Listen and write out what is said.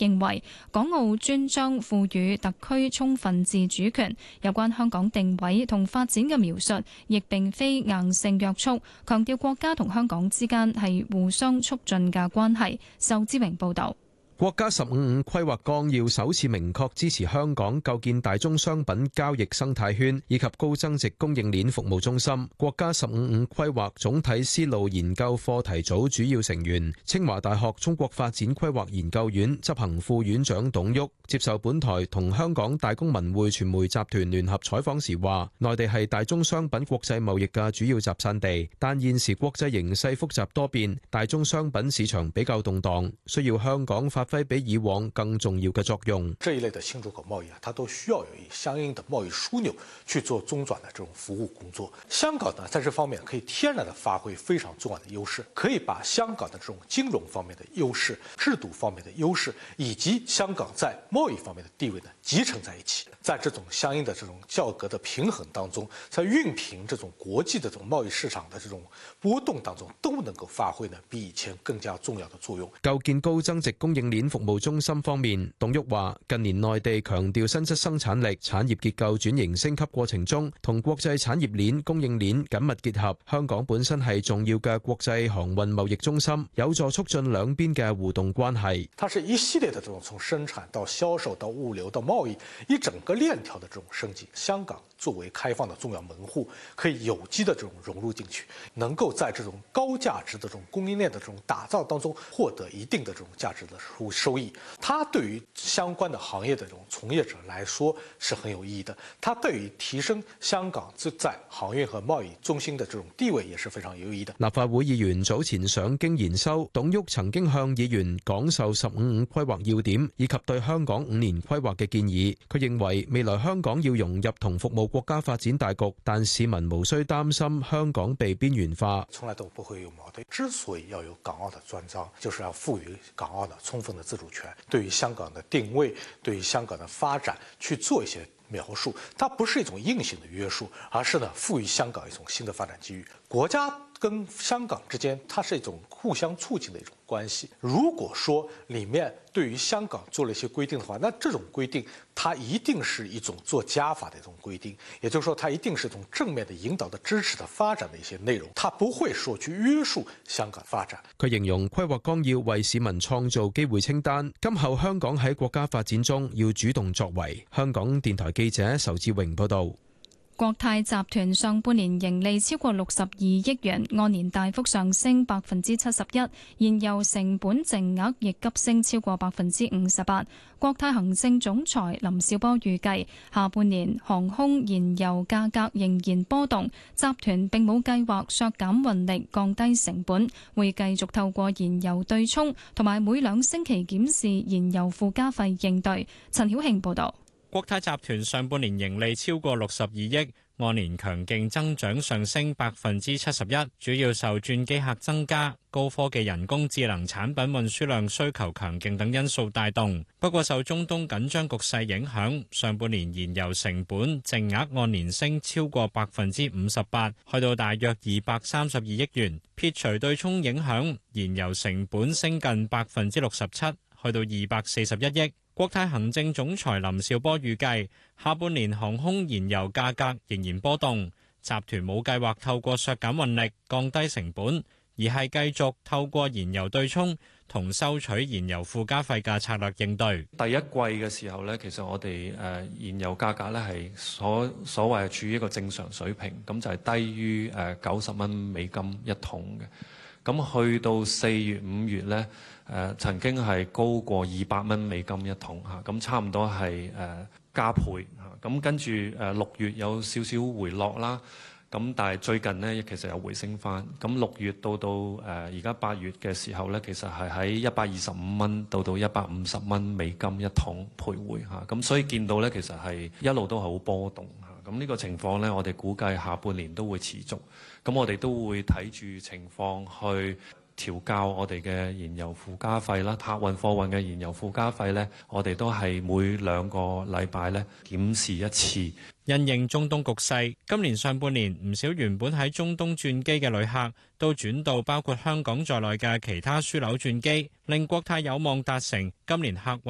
認為港澳專章賦予特區充分自主權，有關香港定位同發展嘅描述，亦並非硬性約束，強調國家同香港之間係互相促進嘅關係。仇志榮報導。 國家15五規劃綱要首次明確支持香港構建大宗商品交易生態圈以及高增值供應鏈服務中心。國家15五規劃總體思路研究課題組主要成員、清華大學中國發展規劃研究院執行副院長董旭接受本台同香港大公文匯傳媒集團聯合採訪時話，內地係大宗商品國際貿易嘅主要集散地，但現時國際形勢複雜多變，大宗商品市場比較動盪，需要香港發揮比以往更重要嘅作用。 這一類的新出口貿易它都需要有相應的貿易樞紐去做中轉的這種服務工作。香港呢，在這方面可以天然的發揮非常重要的優勢，可以把香港的這種金融方面的優勢、制度方面的優勢，以及香港在貿易方面的地位呢，集成在一起。在這種相應的這種價格的平衡當中，在熨平這種國際的這種貿易市場的這種波動當中，都能夠發揮呢比以前更加重要的作用。 構建高增值供應鏈服務中心方面，董旭話：近年內地強調新質生產力，產業結構轉型升級過程中，同國際產業鏈、供應鏈緊密結合。香港本身係重要嘅國際航運貿易中心，有助促進兩邊嘅互動關係。 它是一系列的這種從生產到銷售到物流到貿易一整個鏈條的這種升級。香港作為開放的重要門戶，可以有機的這種融入進去，能夠在這種高價值的這種供應鏈的這種打造當中獲得一定的這種價值的收益。它對於相關的行業的這種從業者來說是很有意義的，它對於提升香港在航運和貿易中心的這種地位也是非常有意義的。 立法會議員早前上京研修，董旭曾經向議員講授15五規劃要點以及對香港5年規劃嘅建議。佢認為未來香港要融入同服務國家發展大局，但市民無需擔心香港被邊緣化。 從來都不會有矛盾。之所以要有港澳的專章，就是要賦予港澳的充分的自主權，對於香港的定位，對於香港的發展去做一些描述。它不是一種硬性的約束，而是呢賦予香港一種新的發展機遇。國家跟香港之間，它是一種互相促進的一種關係。如果說裡面對於香港做了一些規定的話，那這種規定它一定是一種做加法的一種規定，也就是說它一定是一種正面的引導的支持的發展的一些內容，它不會說去約束香港發展。 佢形容規劃綱要為市民創造機會清單，今後香港喺國家發展中要主動作為。香港電台記者仇志榮報道。 國泰集團上半年盈利超過62億元，按年大幅上升71%，燃油成本淨額亦急升超過58%。國泰行政總裁林紹波預計，下半年航空燃油價格仍然波動，集團並冇計劃削減運力，降低成本，會繼續透過燃油對沖同埋每2星期檢視燃油附加費應對。陳曉慶報導。 國泰集團上半年盈利超過62億，按年強勁增長上升71%，主要受轉機客增加、高科技人工智能產品運輸量需求強勁等因素帶動。不過受中東緊張局勢影響，上半年燃油成本淨額按年升超過58%，去到大約232億元。撇除對沖影響，燃油成本升近67%，去到241億。國泰行政總裁林紹波預計，下半年航空燃油價格仍然波動，集團冇計劃透過削減運力降低成本，而係繼續透過燃油對沖同收取燃油附加費嘅策略應對。 第一季嘅時候呢，其實我哋燃油價格呢係所謂處於一個正常水平，咁就係低於90蚊美金一桶嘅。咁去到4月、5月呢，曾經係高過200蚊美金一桶嚇，咁差唔多係加倍嚇。咁跟住6月有少少回落啦，咁但係最近呢，其實有回升翻。咁6月到而家8月嘅時候呢，其實係喺125蚊到150蚊美金一桶徘徊嚇。咁所以見到呢，其實係一路都係好波動嚇。咁呢個情況呢，我哋估計下半年都會持續。咁我哋都會睇住情況去調校我哋嘅燃油附加費啦，客運貨運嘅燃油附加費呢，我哋都係每2個禮拜呢檢視一次。 因應中東局勢，今年上半年唔少原本喺中東轉機嘅旅客都轉到包括香港在內嘅其他樞紐轉機，令國泰有望達成今年客運